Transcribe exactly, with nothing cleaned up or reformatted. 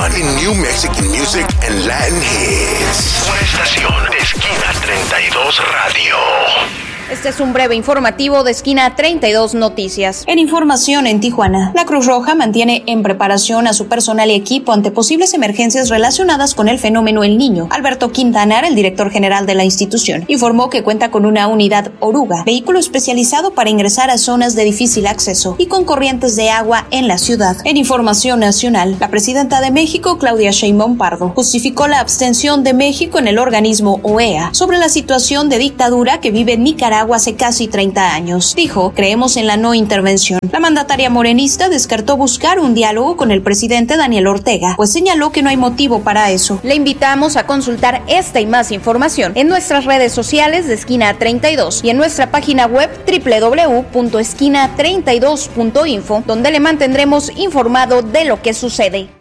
Only new Mexican music and Latin hits. Una estación de Esquina treinta y dos Radio. Este es un breve informativo de Esquina treinta y dos Noticias. En información en Tijuana, la Cruz Roja mantiene en preparación a su personal y equipo ante posibles emergencias relacionadas con el fenómeno El Niño. Alberto Quintanar, el director general de la institución, informó que cuenta con una unidad Oruga, vehículo especializado para ingresar a zonas de difícil acceso y con corrientes de agua en la ciudad. En información nacional, la presidenta de México, Claudia Sheinbaum Pardo, justificó la abstención de México en el organismo O E A sobre la situación de dictadura que vive Nicaragua hace casi treinta años. Dijo, creemos en la no intervención. La mandataria morenista descartó buscar un diálogo con el presidente Daniel Ortega, pues señaló que no hay motivo para eso. Le invitamos a consultar esta y más información en nuestras redes sociales de Esquina treinta y dos y en nuestra página web doble u doble u doble u punto esquina treinta y dos punto info, donde le mantendremos informado de lo que sucede.